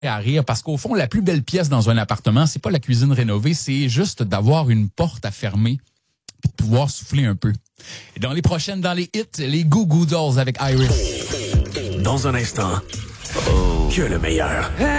à rire parce qu'au fond, la plus belle pièce dans un appartement, c'est pas la cuisine rénovée, c'est juste d'avoir une porte à fermer puis de pouvoir souffler un peu. Et dans les prochaines, dans les hits, les Goo Goo Dolls avec Iris. Dans un instant, que le meilleur.